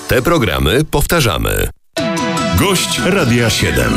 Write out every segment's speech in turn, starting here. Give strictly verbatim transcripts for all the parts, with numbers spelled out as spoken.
Te programy powtarzamy. Gość Radia siedem.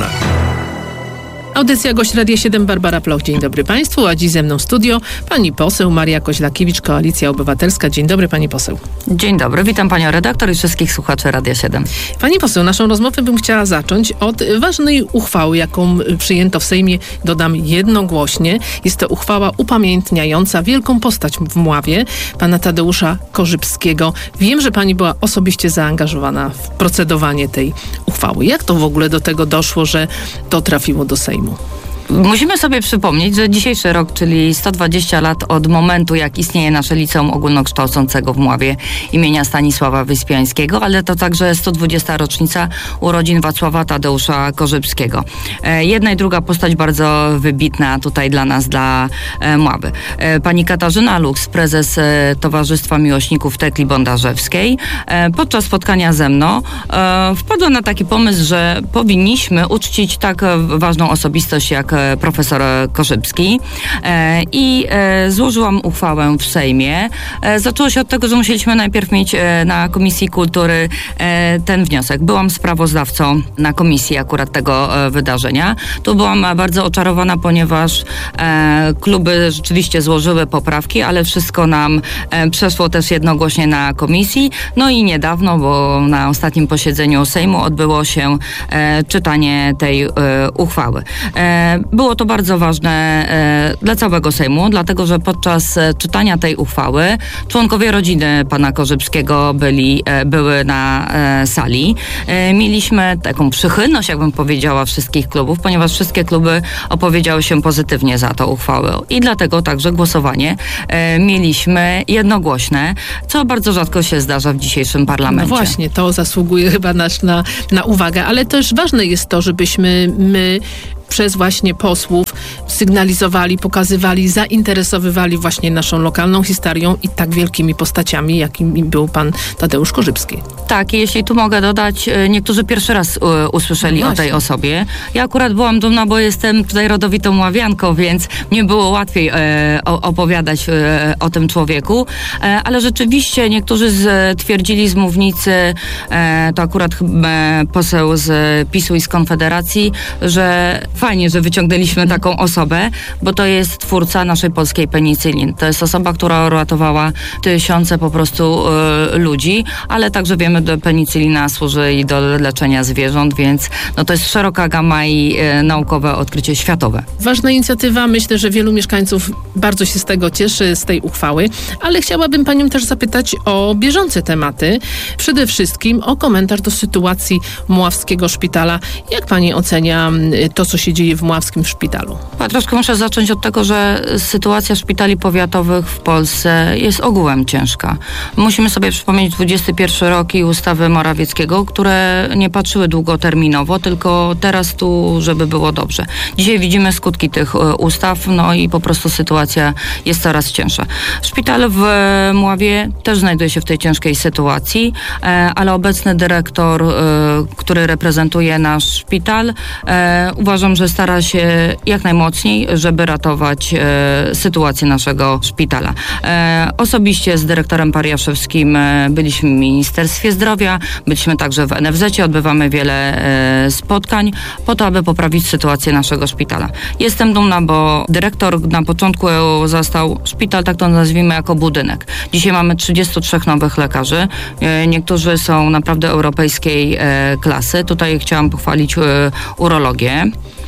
Audycja Gość Radia siedem, Barbara Ploch. Dzień dobry Państwu, a dziś ze mną w studio pani poseł Maria Koźlakiewicz, Koalicja Obywatelska. Dzień dobry pani poseł. Dzień dobry, witam panią redaktor i wszystkich słuchaczy Radia siedem. Pani poseł, naszą rozmowę bym chciała zacząć od ważnej uchwały, jaką przyjęto w Sejmie, dodam jednogłośnie. Jest to uchwała upamiętniająca wielką postać w Mławie, pana Tadeusza Korzybskiego. Wiem, że pani była osobiście zaangażowana w procedowanie tej uchwały. Jak to w ogóle do tego doszło, że to trafiło do Sejmu? Musimy sobie przypomnieć, że dzisiejszy rok, czyli sto dwadzieścia lat od momentu, jak istnieje nasze Liceum Ogólnokształcącego w Mławie imienia Stanisława Wyspiańskiego, ale to także sto dwudziesta rocznica urodzin Wacława Tadeusza Korzybskiego. E, jedna i druga postać bardzo wybitna tutaj dla nas, dla e, Mławy. E, pani Katarzyna Lux, prezes e, Towarzystwa Miłośników Tekli Bondarzewskiej, e, podczas spotkania ze mną e, wpadła na taki pomysł, że powinniśmy uczcić tak ważną osobistość jak profesor Korzybski e, i e, złożyłam uchwałę w Sejmie. E, zaczęło się od tego, że musieliśmy najpierw mieć e, na Komisji Kultury e, ten wniosek. Byłam sprawozdawcą na komisji akurat tego e, wydarzenia. Tu byłam bardzo oczarowana, ponieważ e, kluby rzeczywiście złożyły poprawki, ale wszystko nam e, przeszło też jednogłośnie na komisji. No i niedawno, bo na ostatnim posiedzeniu Sejmu odbyło się e, czytanie tej e, uchwały. E, Było to bardzo ważne e, dla całego Sejmu, dlatego że podczas e, czytania tej uchwały członkowie rodziny pana Korzybskiego byli, e, były na e, sali. E, mieliśmy taką przychylność, jakbym powiedziała, wszystkich klubów, ponieważ wszystkie kluby opowiedziały się pozytywnie za tą uchwałę i dlatego także głosowanie e, mieliśmy jednogłośne, co bardzo rzadko się zdarza w dzisiejszym parlamencie. No właśnie, to zasługuje chyba nasz na, na uwagę, ale też ważne jest to, żebyśmy my przez właśnie posłów sygnalizowali, pokazywali, zainteresowywali właśnie naszą lokalną historią i tak wielkimi postaciami, jakimi był pan Tadeusz Korzybski. Tak, jeśli tu mogę dodać, niektórzy pierwszy raz y, usłyszeli no o tej osobie. Ja akurat byłam dumna, bo jestem tutaj rodowitą Mławianką, więc mnie było łatwiej y, opowiadać y, o tym człowieku, y, ale rzeczywiście niektórzy twierdzili z mównicy, y, to akurat y, poseł z PiSu i z Konfederacji, że fajnie, że wyciągnęliśmy taką osobę, bo to jest twórca naszej polskiej penicylin. To jest osoba, która uratowała tysiące po prostu y, ludzi, ale także wiemy, że penicylina służy i do leczenia zwierząt, więc no to jest szeroka gama i y, naukowe odkrycie światowe. Ważna inicjatywa. Myślę, że wielu mieszkańców bardzo się z tego cieszy, z tej uchwały, ale chciałabym panią też zapytać o bieżące tematy. Przede wszystkim o komentarz do sytuacji Mławskiego Szpitala. Jak pani ocenia to, co się dzieje w Mławskim Szpitalu? Ja troszkę muszę zacząć od tego, że sytuacja szpitali powiatowych w Polsce jest ogółem ciężka. Musimy sobie przypomnieć dwudziesty pierwszy rok i ustawy Morawieckiego, które nie patrzyły długoterminowo, tylko teraz tu, żeby było dobrze. Dzisiaj widzimy skutki tych ustaw, no i po prostu sytuacja jest coraz cięższa. Szpital w Mławie też znajduje się w tej ciężkiej sytuacji, ale obecny dyrektor, który reprezentuje nasz szpital, uważam, że stara się jak najmocniej, żeby ratować e, sytuację naszego szpitala. E, osobiście z dyrektorem Pariaszewskim e, byliśmy w Ministerstwie Zdrowia, byliśmy także w N F Z-cie, odbywamy wiele e, spotkań po to, aby poprawić sytuację naszego szpitala. Jestem dumna, bo dyrektor na początku zastał szpital, tak to nazwijmy, jako budynek. Dzisiaj mamy trzydziestu trzech nowych lekarzy. E, niektórzy są naprawdę europejskiej e, klasy. Tutaj chciałam pochwalić e, urologię.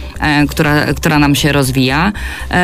Która, która nam się rozwija,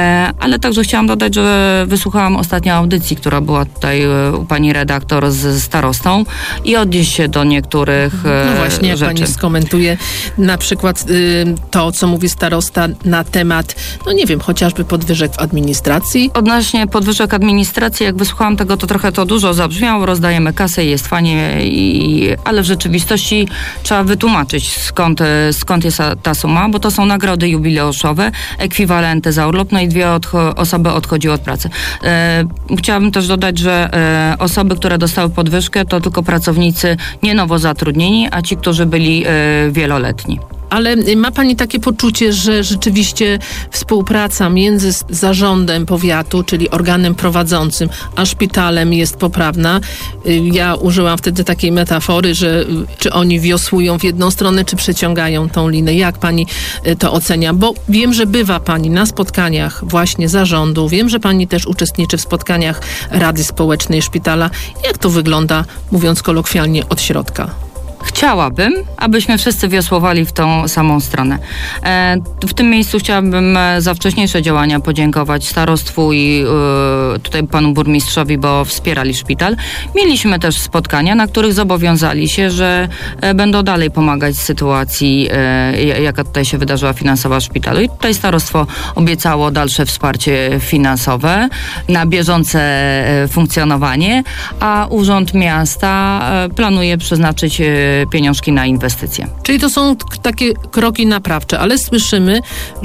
ale także chciałam dodać, że wysłuchałam ostatnio audycji, która była tutaj u pani redaktor z starostą i odnieść się do niektórych No właśnie, jak rzeczy. pani skomentuje na przykład to, co mówi starosta na temat, no nie wiem, chociażby podwyżek w administracji? Odnośnie podwyżek administracji, jak wysłuchałam tego, to trochę to dużo zabrzmiało, rozdajemy kasę i jest fajnie, i, ale w rzeczywistości trzeba wytłumaczyć, skąd, skąd jest ta suma, bo to są nagrody jubileuszowe, ekwiwalenty za urlop, no i dwie odcho- osoby odchodziły od pracy. E, chciałabym też dodać, że e, osoby, które dostały podwyżkę, to tylko pracownicy nie nowo zatrudnieni, a ci, którzy byli e, wieloletni. Ale ma pani takie poczucie, że rzeczywiście współpraca między zarządem powiatu, czyli organem prowadzącym, a szpitalem jest poprawna? Ja użyłam wtedy takiej metafory, że czy oni wiosłują w jedną stronę, czy przeciągają tą linę. Jak pani to ocenia? Bo wiem, że bywa pani na spotkaniach właśnie zarządu. Wiem, że pani też uczestniczy w spotkaniach Rady Społecznej Szpitala. Jak to wygląda, mówiąc kolokwialnie, od środka? Chciałabym, abyśmy wszyscy wiosłowali w tą samą stronę. E, w tym miejscu chciałabym za wcześniejsze działania podziękować starostwu i e, tutaj panu burmistrzowi, bo wspierali szpital. Mieliśmy też spotkania, na których zobowiązali się, że e, będą dalej pomagać w sytuacji, e, jaka tutaj się wydarzyła finansowa w szpitalu. I tutaj starostwo obiecało dalsze wsparcie finansowe na bieżące e, funkcjonowanie, a Urząd Miasta e, planuje przeznaczyć e, pieniążki na inwestycje. Czyli to są t- takie kroki naprawcze, ale słyszymy,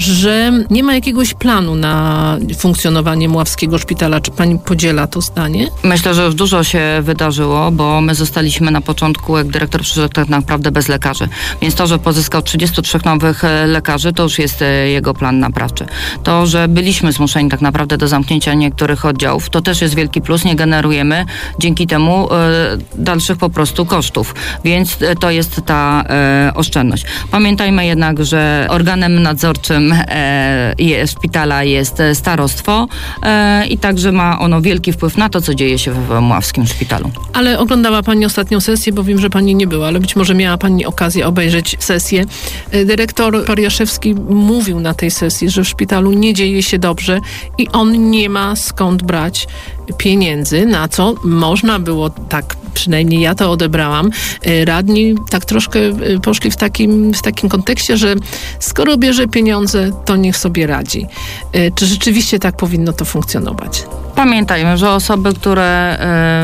że nie ma jakiegoś planu na funkcjonowanie Mławskiego Szpitala. Czy pani podziela to zdanie? Myślę, że już dużo się wydarzyło, bo my zostaliśmy na początku, jak dyrektor przyszedł tak naprawdę bez lekarzy. Więc to, że pozyskał trzydziestu trzech nowych lekarzy, to już jest jego plan naprawczy. To, że byliśmy zmuszeni tak naprawdę do zamknięcia niektórych oddziałów, to też jest wielki plus. Nie generujemy dzięki temu e, dalszych po prostu kosztów. Więc to jest ta e, oszczędność. Pamiętajmy jednak, że organem nadzorczym e, je, szpitala jest starostwo e, i także ma ono wielki wpływ na to, co dzieje się w Mławskim Szpitalu. Ale oglądała pani ostatnią sesję, bo wiem, że pani nie była, ale być może miała pani okazję obejrzeć sesję. Dyrektor Pariaszewski mówił na tej sesji, że w szpitalu nie dzieje się dobrze i on nie ma skąd brać pieniędzy, na co można było, tak przynajmniej ja to odebrałam, radni tak troszkę poszli w takim, w takim kontekście, że skoro bierze pieniądze, to niech sobie radzi. Czy rzeczywiście tak powinno to funkcjonować? Pamiętajmy, że osoby, które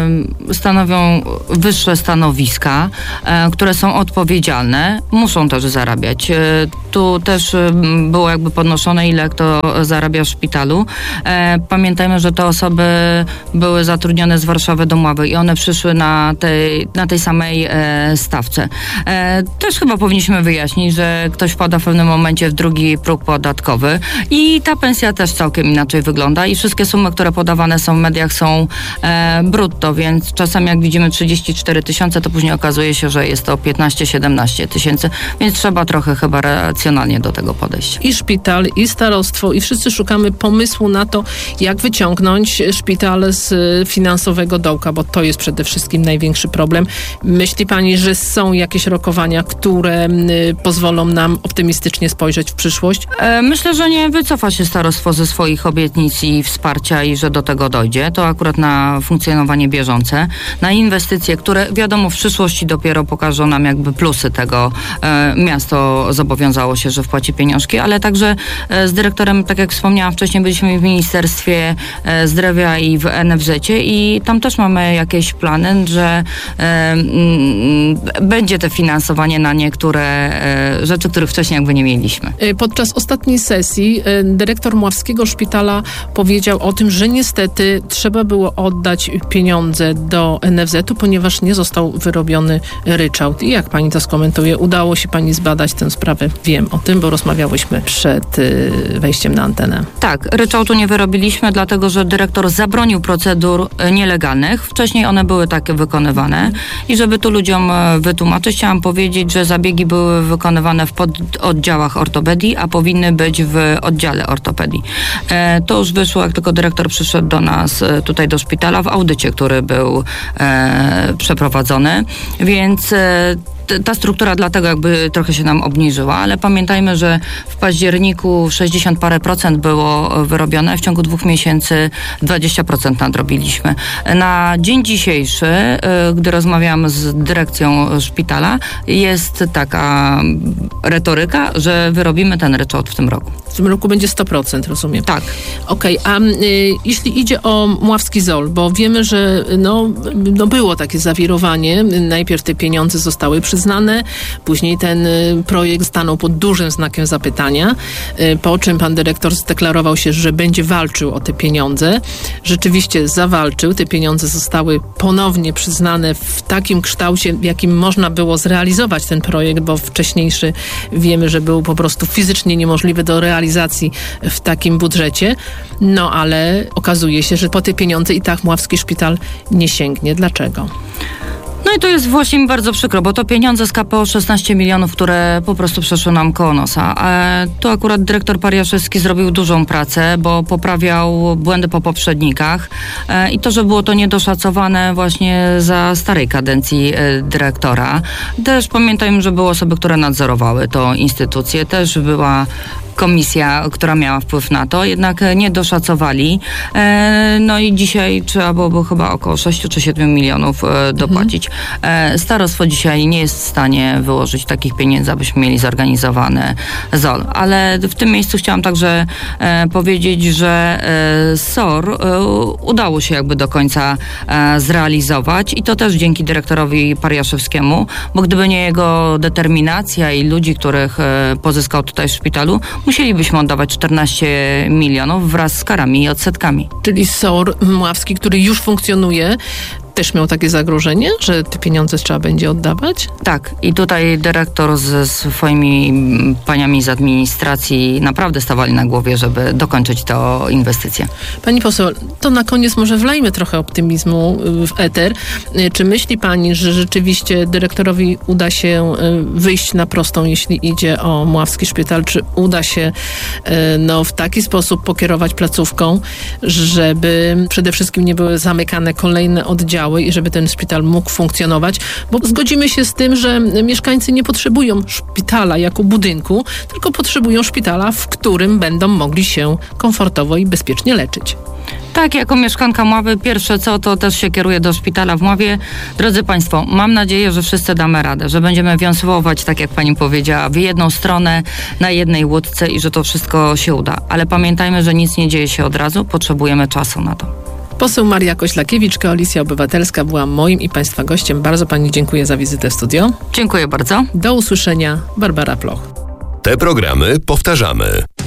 y, stanowią wyższe stanowiska, y, które są odpowiedzialne, muszą też zarabiać. Y, tu też y, było jakby podnoszone, ile kto zarabia w szpitalu. Y, pamiętajmy, że te osoby były zatrudnione z Warszawy do Mławy i one przyszły na tej, na tej samej y, stawce. Y, też chyba powinniśmy wyjaśnić, że ktoś wpada w pewnym momencie w drugi próg podatkowy i ta pensja też całkiem inaczej wygląda i wszystkie sumy, które podawane są w mediach, są e, brutto, więc czasem jak widzimy trzydzieści cztery tysiące, to później okazuje się, że jest to piętnaście siedemnaście tysięcy, więc trzeba trochę chyba racjonalnie do tego podejść. I szpital, i starostwo, i wszyscy szukamy pomysłu na to, jak wyciągnąć szpital z finansowego dołka, bo to jest przede wszystkim największy problem. Myśli pani, że są jakieś rokowania, które y, pozwolą nam optymistycznie spojrzeć w przyszłość? E, myślę, że nie wycofa się starostwo ze swoich obietnic i wsparcia i że do tego dojdzie. To akurat na funkcjonowanie bieżące, na inwestycje, które wiadomo w przyszłości dopiero pokażą nam jakby plusy tego. E, miasto zobowiązało się, że wpłaci pieniążki, ale także e, z dyrektorem, tak jak wspomniałam wcześniej, byliśmy w Ministerstwie e, Zdrowia i w en ef zecie i tam też mamy jakieś plany, że e, m, będzie to finansowanie na niektóre e, rzeczy, których wcześniej jakby nie mieliśmy. Podczas ostatniej sesji e, dyrektor Mławskiego Szpitala powiedział o tym, że niestety trzeba było oddać pieniądze do en ef zetu, ponieważ nie został wyrobiony ryczałt. I jak pani to skomentuje? Udało się pani zbadać tę sprawę? Wiem o tym, bo rozmawiałyśmy przed y, wejściem na antenę. Tak, ryczałtu nie wyrobiliśmy, dlatego że dyrektor zabronił procedur nielegalnych. Wcześniej one były takie wykonywane. I żeby tu ludziom wytłumaczyć, chciałam powiedzieć, że zabiegi były wykonywane w pododdziałach ortopedii, a powinny być w oddziale ortopedii. E, to już wyszło, jak tylko dyrektor przyszedł do nas tutaj do szpitala w audycie, który był e, przeprowadzony, więc e, ta struktura dlatego jakby trochę się nam obniżyła, ale pamiętajmy, że w październiku sześćdziesiąt parę procent było wyrobione, w ciągu dwóch miesięcy dwadzieścia procent nadrobiliśmy. Na dzień dzisiejszy, gdy rozmawiałam z dyrekcją szpitala, jest taka retoryka, że wyrobimy ten ryczałt w tym roku. W tym roku będzie sto procent, rozumiem. Tak. Okej, okay, a y, jeśli idzie o Mławski Zol, bo wiemy, że no, no było takie zawirowanie, najpierw te pieniądze zostały przyznane przyznane. Później ten projekt stanął pod dużym znakiem zapytania, po czym pan dyrektor zdeklarował się, że będzie walczył o te pieniądze. Rzeczywiście zawalczył. Te pieniądze zostały ponownie przyznane w takim kształcie, w jakim można było zrealizować ten projekt, bo wcześniejszy wiemy, że był po prostu fizycznie niemożliwy do realizacji w takim budżecie. No ale okazuje się, że po te pieniądze i tak Mławski Szpital nie sięgnie. Dlaczego? No i to jest właśnie mi bardzo przykro, bo to pieniądze z K P O szesnaście milionów, które po prostu przeszły nam koło nosa. A tu akurat dyrektor Pariaszewski zrobił dużą pracę, bo poprawiał błędy po poprzednikach i to, że było to niedoszacowane właśnie za starej kadencji dyrektora. Też pamiętajmy, że były osoby, które nadzorowały tą instytucję, też była komisja, która miała wpływ na to, jednak nie doszacowali. E, no i dzisiaj trzeba byłoby chyba około sześć czy siedem milionów e, dopłacić. E, starostwo dzisiaj nie jest w stanie wyłożyć takich pieniędzy, abyśmy mieli zorganizowany Z O L. Ale w tym miejscu chciałam także e, powiedzieć, że e, S O R e, udało się jakby do końca e, zrealizować i to też dzięki dyrektorowi Pariaszewskiemu, bo gdyby nie jego determinacja i ludzi, których e, pozyskał tutaj w szpitalu, musielibyśmy oddawać czternaście milionów wraz z karami i odsetkami. Czyli S O R Mławski, który już funkcjonuje, też miał takie zagrożenie, że te pieniądze trzeba będzie oddawać? Tak. I tutaj dyrektor ze swoimi paniami z administracji naprawdę stawali na głowie, żeby dokończyć tę inwestycję. Pani poseł, to na koniec może wlejmy trochę optymizmu w eter. Czy myśli pani, że rzeczywiście dyrektorowi uda się wyjść na prostą, jeśli idzie o Mławski Szpital? Czy uda się no, w taki sposób pokierować placówką, żeby przede wszystkim nie były zamykane kolejne oddziały i żeby ten szpital mógł funkcjonować, bo zgodzimy się z tym, że mieszkańcy nie potrzebują szpitala jako budynku, tylko potrzebują szpitala, w którym będą mogli się komfortowo i bezpiecznie leczyć. Tak, jako mieszkanka Mławy, pierwsze co, to też się kieruję do szpitala w Mławie. Drodzy Państwo, mam nadzieję, że wszyscy damy radę, że będziemy wiosłować, tak jak Pani powiedziała, w jedną stronę, na jednej łódce i że to wszystko się uda. Ale pamiętajmy, że nic nie dzieje się od razu, potrzebujemy czasu na to. Poseł Maria Koślakiewicz, Koalicja Obywatelska, była moim i Państwa gościem. Bardzo Pani dziękuję za wizytę w studio. Dziękuję bardzo. Do usłyszenia. Barbara Ploch. Te programy powtarzamy.